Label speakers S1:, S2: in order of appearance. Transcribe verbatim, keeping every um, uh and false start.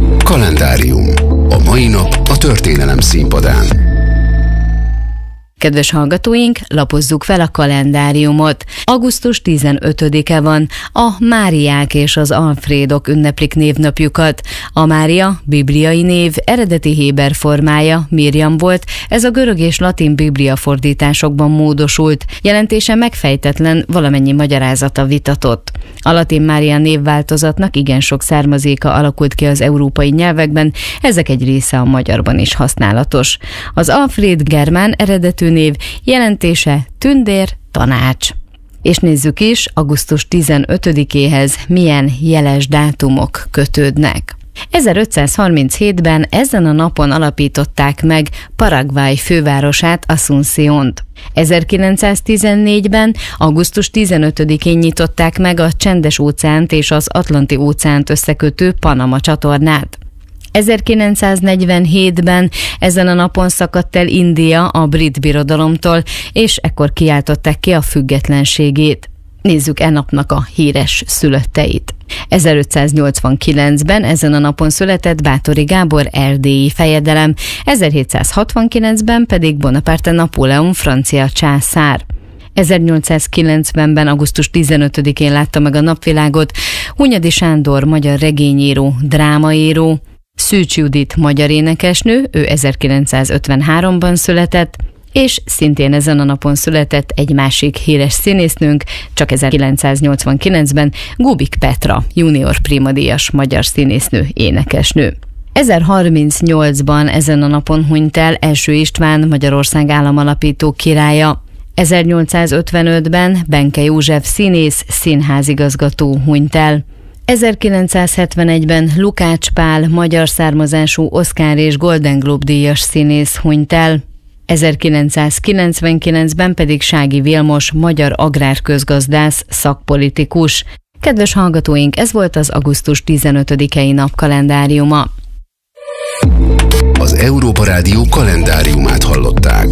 S1: Kalendárium. A mai nap a történelem színpadán.
S2: Kedves hallgatóink, lapozzuk fel a kalendáriumot. augusztus tizenötödike van, a Máriák és az Alfrédok ünneplik névnapjukat. A Mária bibliai név, eredeti héber formája Mirjam volt, ez a görög és latin biblia fordításokban módosult, jelentése megfejtetlen, valamennyi magyarázata vitatott. A latin Mária névváltozatnak igen sok származéka alakult ki az európai nyelvekben, ezek egy része a magyarban is használatos. Az Alfréd germán eredetű név, jelentése tündér, tanács. És nézzük is, augusztus tizenötödikéhez milyen jeles dátumok kötődnek. ezerötszázharminchétben ezen a napon alapították meg Paraguay fővárosát, Asunciónt. ezerkilencszáztizennégyben augusztus tizenötödikén nyitották meg a Csendes-óceánt és az Atlanti-óceánt összekötő Panama csatornát. ezerkilencszáznegyvenhétben ezen a napon szakadt el India a brit birodalomtól, és ekkor kiáltották ki a függetlenségét. Nézzük e napnak a híres szülötteit. ezerötszáznyolcvankilencben ezen a napon született Báthory Gábor erdélyi fejedelem, ezerhétszázhatvankilencben pedig Bonaparte Napóleon francia császár. ezernyolcszázkilencvenben augusztus tizenötödikén látta meg a napvilágot Hunyadi Sándor magyar regényíró, drámaíró, Szűcs Judit magyar énekesnő, ő ezerkilencszázötvenháromban született, és szintén ezen a napon született egy másik híres színésznőnk, csak ezerkilencszáznyolcvankilencben Gubik Petra, junior primadíjas magyar színésznő, énekesnő. ezerharmincnyolcban ezen a napon hunyt el Első István, Magyarország államalapító királya. ezernyolcszázötvenötben Benke József színész, színházigazgató hunyt el. ezerkilencszázhetvenegyben Lukács Pál, magyar származású Oscar és Golden Globe díjas színész hunyt el. ezerkilencszázkilencvenkilencben pedig Sági Vilmos, magyar agrárközgazdász, szakpolitikus. Kedves hallgatóink, ez volt az augusztus tizenötödikei nap kalendáriuma.
S1: Az Európa Rádió kalendáriumát hallották.